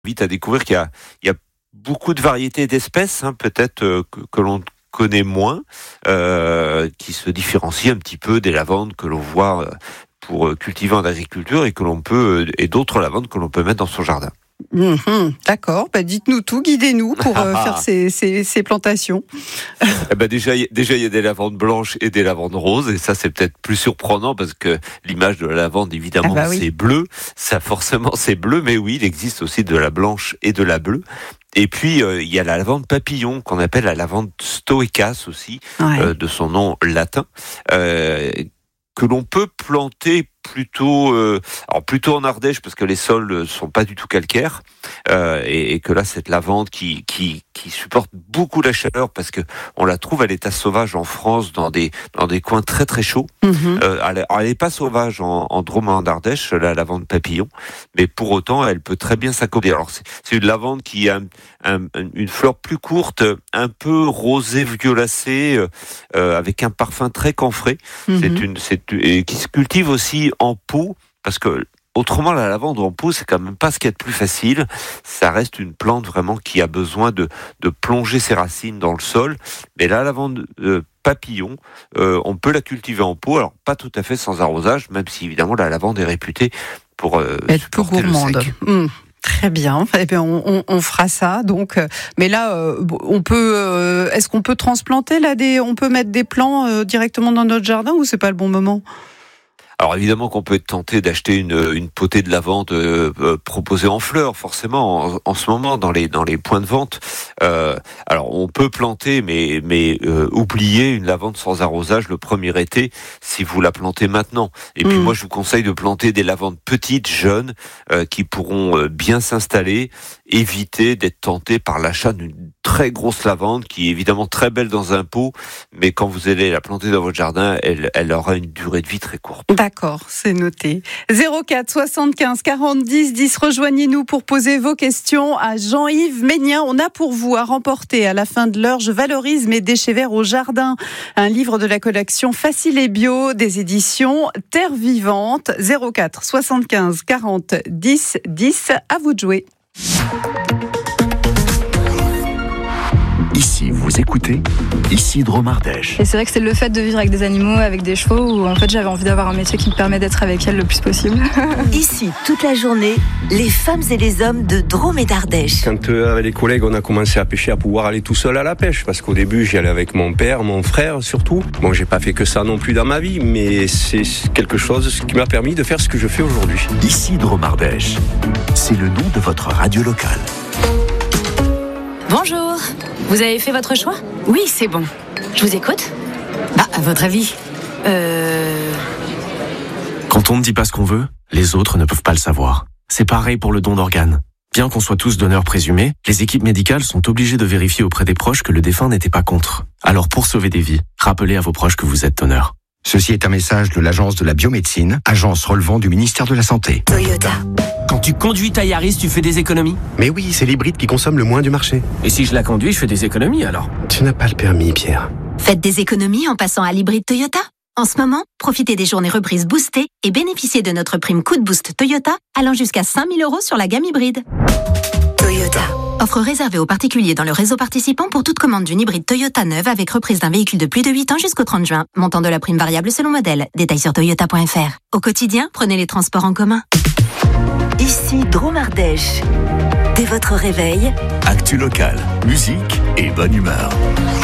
Vite à découvrir qu'il y a beaucoup de variétés d'espèces, peut-être que l'on connaît moins, qui se différencient un petit peu des lavandes que l'on voit pour cultiver en agriculture et que l'on peut et d'autres lavandes que l'on peut mettre dans son jardin. D'accord, dites-nous tout, guidez-nous pour faire ces plantations. Déjà, il y a des lavandes blanches et des lavandes roses, et ça c'est peut-être plus surprenant parce que l'image de la lavande, évidemment, c'est bleu. Ça, forcément, c'est bleu, mais oui, il existe aussi de la blanche et de la bleue. Et puis, il y a la lavande papillon, qu'on appelle la lavande stoecas aussi, de son nom latin, que l'on peut planter plutôt en Ardèche parce que les sols sont pas du tout calcaires, et que là cette lavande qui supporte beaucoup la chaleur parce que on la trouve à l'état sauvage en France dans des coins très très chauds. Elle est pas sauvage en Drôme et en Ardèche, la lavande papillon, mais pour autant elle peut très bien s'accommoder. Alors c'est une lavande qui a une fleur plus courte, un peu rosée violacée, avec un parfum très camphré. Et qui se cultive aussi en pot, parce que autrement la lavande en pot c'est quand même pas ce qu'il y a de plus facile. Ça reste une plante vraiment qui a besoin de plonger ses racines dans le sol. Mais la lavande papillon, on peut la cultiver en pot, alors pas tout à fait sans arrosage, même si évidemment la lavande est réputée pour être peu gourmande. Très bien. Eh bien, on fera ça. Donc, mais là, on peut. Est-ce qu'on peut transplanter là on peut mettre des plants directement dans notre jardin ou c'est pas le bon moment? Alors évidemment qu'on peut être tenté d'acheter une potée de lavande proposée en fleurs, forcément en ce moment dans les points de vente. Alors on peut planter, mais oublier une lavande sans arrosage le premier été si vous la plantez maintenant. Et puis moi je vous conseille de planter des lavandes petites, jeunes, qui pourront bien s'installer. Éviter d'être tenté par l'achat d'une très grosse lavande qui est évidemment très belle dans un pot, mais quand vous allez la planter dans votre jardin, elle aura une durée de vie très courte. D'accord, c'est noté. 04 75 40 10 10, rejoignez-nous pour poser vos questions à Jean-Yves Ménien. On a pour vous à remporter à la fin de l'heure Je valorise mes déchets verts au jardin, un livre de la collection Facile et Bio des éditions Terre Vivante. 04 75 40 10 10, à vous de jouer. Ici, vous écoutez Ici Drôme Ardèche. Et c'est vrai que c'est le fait de vivre avec des animaux, avec des chevaux, où en fait j'avais envie d'avoir un métier qui me permet d'être avec elles le plus possible. Ici, toute la journée, les femmes et les hommes de Drôme et d'Ardèche. Quand avec les collègues on a commencé à pêcher, à pouvoir aller tout seul à la pêche, parce qu'au début j'y allais avec mon père, mon frère surtout. Bon, j'ai pas fait que ça non plus dans ma vie, mais c'est quelque chose qui m'a permis de faire ce que je fais aujourd'hui. Ici Drôme Ardèche, c'est le nom de votre radio locale. Bonjour, vous avez fait votre choix ? Oui, c'est bon. Je vous écoute ? À votre avis ? Quand on ne dit pas ce qu'on veut, les autres ne peuvent pas le savoir. C'est pareil pour le don d'organes. Bien qu'on soit tous donneurs présumés, les équipes médicales sont obligées de vérifier auprès des proches que le défunt n'était pas contre. Alors pour sauver des vies, rappelez à vos proches que vous êtes donneur. Ceci est un message de l'Agence de la biomédecine, agence relevant du ministère de la Santé. Toyota. Quand tu conduis ta Yaris, tu fais des économies ? Mais oui, c'est l'hybride qui consomme le moins du marché. Et si je la conduis, je fais des économies alors ? Tu n'as pas le permis, Pierre. Faites des économies en passant à l'hybride Toyota. En ce moment, profitez des journées reprises boostées et bénéficiez de notre prime coup de boost Toyota allant jusqu'à 5 000 € sur la gamme hybride. Toyota. Offre réservée aux particuliers dans le réseau participant pour toute commande d'une hybride Toyota neuve avec reprise d'un véhicule de plus de 8 ans jusqu'au 30 juin. Montant de la prime variable selon modèle. Détails sur toyota.fr. Au quotidien, prenez les transports en commun. Ici Drôme Ardèche. Dès votre réveil, actu local, musique et bonne humeur.